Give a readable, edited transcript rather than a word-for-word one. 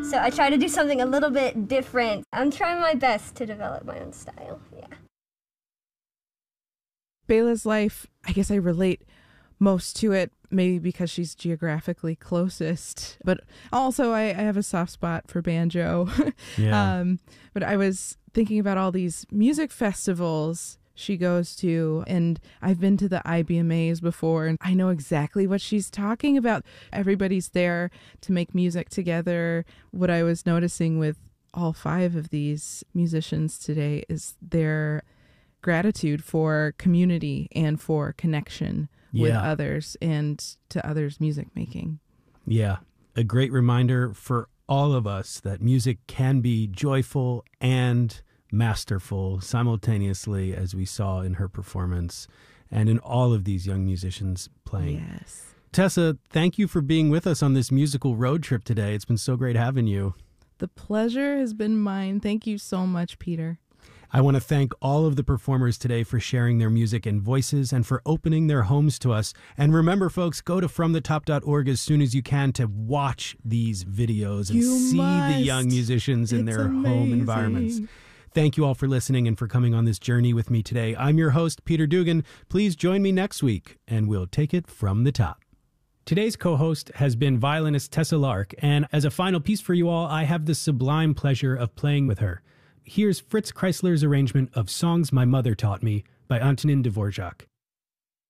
So I try to do something a little bit different. I'm trying my best to develop my own style, yeah. Bela's life, I guess I relate most to it, maybe because she's geographically closest. But also I have a soft spot for banjo. Yeah. But I was thinking about all these music festivals she goes to, and I've been to the IBMAs before, and I know exactly what she's talking about. Everybody's there to make music together. What I was noticing with all 5 of these musicians today is their gratitude for community and for connection with others and to others' music making. Yeah, a great reminder for all of us that music can be joyful and masterful simultaneously, as we saw in her performance and in all of these young musicians playing. Yes. Tessa, thank you for being with us on this musical road trip today. It's been so great having you. The pleasure has been mine. Thank you so much, Peter. I want to thank all of the performers today for sharing their music and voices and for opening their homes to us. And remember, folks, go to fromthetop.org as soon as you can to watch these videos and see the young musicians in their home environments. Thank you all for listening and for coming on this journey with me today. I'm your host, Peter Dugan. Please join me next week, and we'll take it from the top. Today's co-host has been violinist Tessa Lark, and as a final piece for you all, I have the sublime pleasure of playing with her. Here's Fritz Kreisler's arrangement of Songs My Mother Taught Me by Antonin Dvorak.